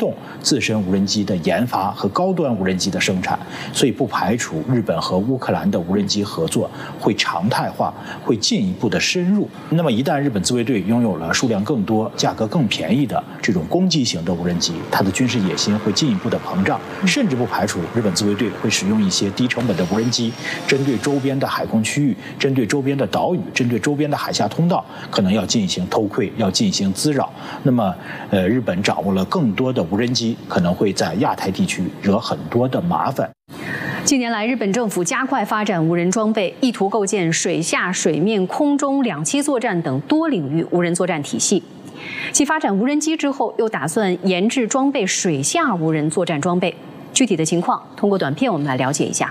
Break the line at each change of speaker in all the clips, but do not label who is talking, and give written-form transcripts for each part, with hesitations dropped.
动自身无人机的研发和高端无人机的生产，所以不排除日本和乌克兰的无人机合作会常态化，会进一步的深入。那么一旦日本自卫队拥有了数量更多、价格更便宜的这种攻击型的无人机，它的军事野心会进一步的膨胀，甚至不排除日本自卫队会使用一些低成本的无人机，针对周边的海空区域、针对周边的岛屿、针对周边的海峡通道，可能要进行偷窥，要进行滋扰。那么，日本掌握了更多的无人机，可能会在亚太地区惹很多的麻烦。
近年来，日本政府加快发展无人装备，意图构建水下、水面、空中两栖作战等多领域无人作战体系。继发展无人机之后，又打算研制装备水下无人作战装备。具体的情况，通过短片我们来了解一下。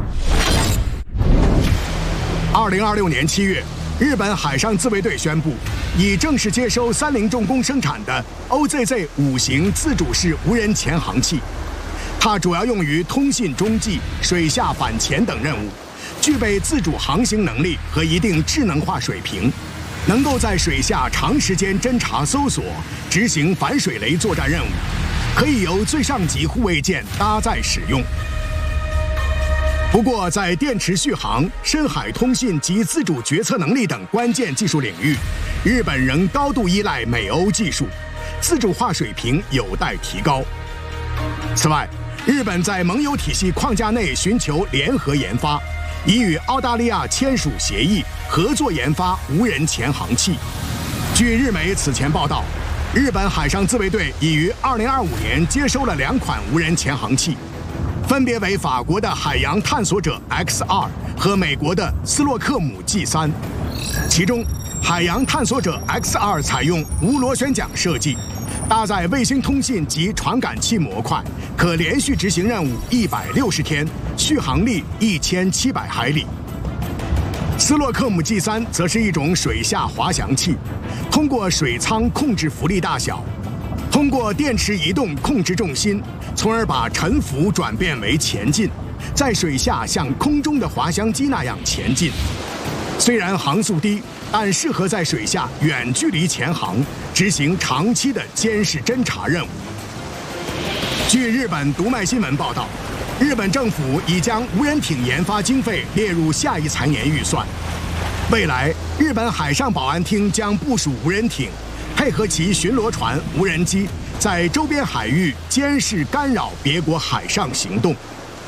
2026年7月，日本海上自卫队宣布，已正式接收三菱重工生产的 OZZ-5型自主式无人潜航器。它主要用于通信中继、水下反潜等任务，具备自主航行能力和一定智能化水平，能够在水下长时间侦察搜索、执行反水雷作战任务，可以由最上级护卫舰搭载使用。不过，在电池续航、深海通信及自主决策能力等关键技术领域，日本仍高度依赖美欧技术，自主化水平有待提高。此外，日本在盟友体系框架内寻求联合研发，已与澳大利亚签署协议，合作研发无人潜航器。据日媒此前报道，日本海上自卫队已于2025年接收了2款无人潜航器，分别为法国的海洋探索者 X2 和美国的斯洛克姆 G3。其中，海洋探索者 X2 采用无螺旋桨设计，搭载卫星通信及传感器模块，可连续执行任务160天，续航力1700海里。斯洛克姆 G3 则是一种水下滑翔器，通过水舱控制浮力大小，通过电池移动控制重心，从而把沉浮转变为前进，在水下像空中的滑翔机那样前进。虽然航速低，但适合在水下远距离潜航，执行长期的监视侦察任务。据日本读卖新闻报道，日本政府已将无人艇研发经费列入下一财年预算。未来，日本海上保安厅将部署无人艇，配合其巡逻船、无人机，在周边海域监视干扰别国海上行动。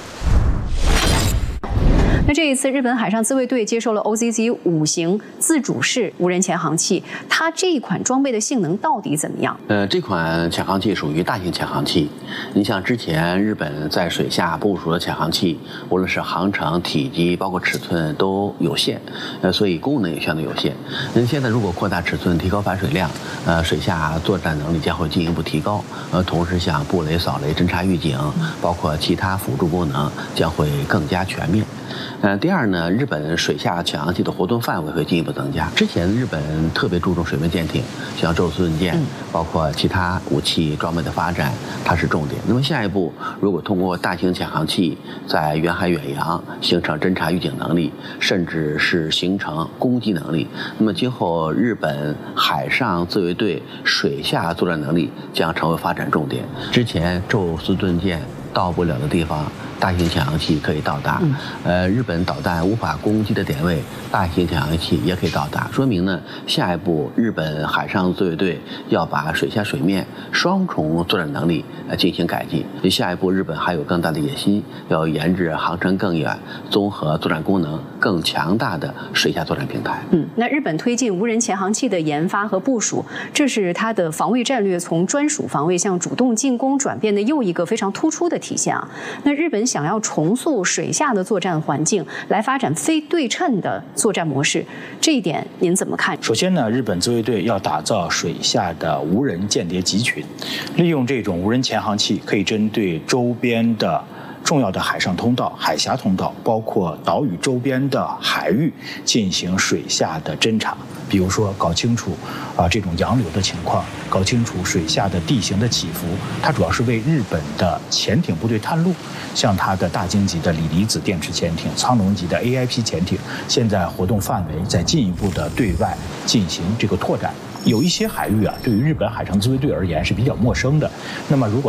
那这一次，日本海上自卫队接收了 OZZ-5型自主式无人潜航器，它这一款装备的性能到底怎么样？
这款潜航器属于大型潜航器。你像之前日本在水下部署的潜航器，无论是航程、体积，包括尺寸都有限，所以功能也相对有限。现在如果扩大尺寸、提高反水量，水下作战能力将会进一步提高。同时像布雷、扫雷、侦察预警，包括其他辅助功能将会更加全面。第二呢，日本水下潜航器的活动范围会进一步增加。之前日本特别注重水面舰艇，像宙斯盾舰，包括其他武器装备的发展，它是重点。那么下一步，如果通过大型潜航器在远海远洋形成侦察预警能力，甚至是形成攻击能力，那么今后日本海上自卫队水下作战能力将成为发展重点。之前宙斯盾舰到不了的地方，大型潜航器可以到达。日本导弹无法攻击的点位，大型潜航器也可以到达。说明呢，下一步日本海上自卫队要把水下水面双重作战能力进行改进。下一步日本还有更大的野心，要研制航程更远、综合作战功能更强大的水下作战平台。
那日本推进无人潜航器的研发和部署，这是它的防卫战略从专属防卫向主动进攻转变的又一个非常突出的体现啊。那日本想要重塑水下的作战环境，来发展非对称的作战模式，这一点您怎么看？
首先呢，日本自卫队要打造水下的无人间谍集群，利用这种无人潜航器，可以针对周边的重要的海上通道、海峡通道，包括岛屿周边的海域进行水下的侦察。比如说搞清楚这种洋流的情况，搞清楚水下的地形的起伏。它主要是为日本的潜艇部队探路，像它的大鲸级的锂离子电池潜艇、苍龙级的 AIP 潜艇，现在活动范围在进一步的对外进行这个拓展。有一些海域对于日本海上自卫队而言是比较陌生的。那么如果